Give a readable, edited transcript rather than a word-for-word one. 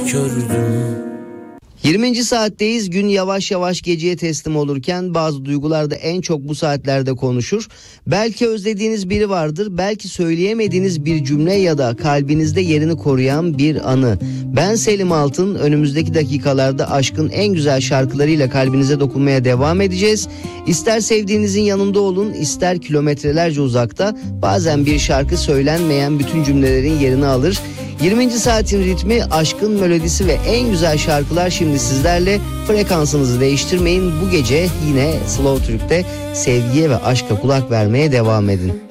kördüm. 20. saatteyiz. Gün yavaş yavaş geceye teslim olurken bazı duygular da en çok bu saatlerde konuşur. Belki özlediğiniz biri vardır, belki söyleyemediğiniz bir cümle ya da kalbinizde yerini koruyan bir anı. Ben Selim Altın, önümüzdeki dakikalarda aşkın en güzel şarkılarıyla kalbinize dokunmaya devam edeceğiz. İster sevdiğinizin yanında olun, ister kilometrelerce uzakta, bazen bir şarkı söylenmeyen bütün cümlelerin yerini alır. 20. saatin ritmi, aşkın melodisi ve en güzel şarkılar şimdi sizlerle. Frekansınızı değiştirmeyin. Bu gece yine Slow Türk'te sevgiye ve aşka kulak vermeye devam edin.